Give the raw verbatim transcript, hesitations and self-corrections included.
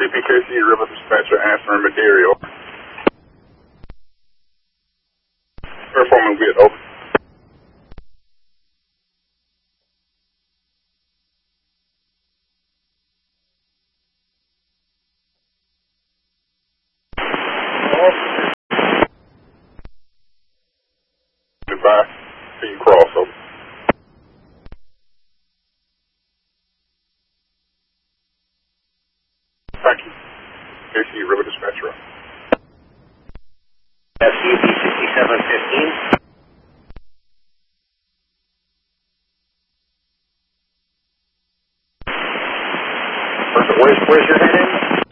C P K C River Dispatcher answering Madeira. Performing with over. Goodbye. See you cross over. Thank you. K C River Dispatcher. F C P sixty-seven fifteen. Where's, where's your head in?